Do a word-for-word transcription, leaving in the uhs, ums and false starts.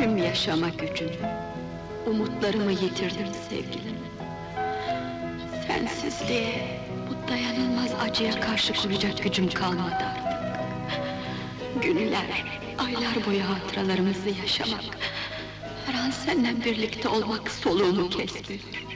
tüm yaşama gücümü, umutlarımı yitirdim sevgilim. Sensizliğe, bu dayanılmaz acıya karşı koyacak gücüm kalmadı artık. Günler, aylar boyu hatıralarımızı yaşamak, her an seninle birlikte olmak soluğumu kesmiyor.